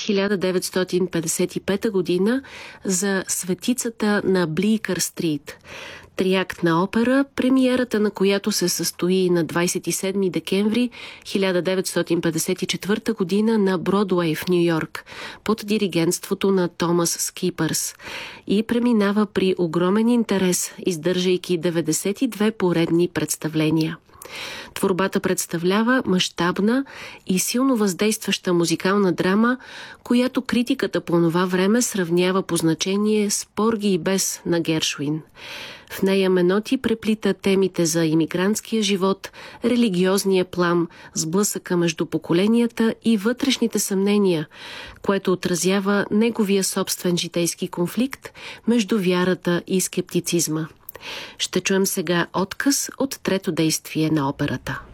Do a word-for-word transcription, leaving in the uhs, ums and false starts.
хиляда деветстотин петдесет и пета година за Светицата на Блийкър Стрит. Триактна опера, премиерата на която се състои на двадесет и седми декември хиляда деветстотин петдесет и четвърта година на Бродуей в Ню-Йорк под диригентството на Томас Скипърс и преминава при огромен интерес, издържайки деветдесет и две поредни представления. Творбата представлява мащабна и силно въздействаща музикална драма, която критиката по това време сравнява по значение с Порги и бес на Гершуин. В нея Меноти преплита темите за имигрантския живот, религиозния плам, сблъсъка между поколенията и вътрешните съмнения, което отразява неговия собствен житейски конфликт между вярата и скептицизма. Ще чуем сега откъс от трето действие на операта.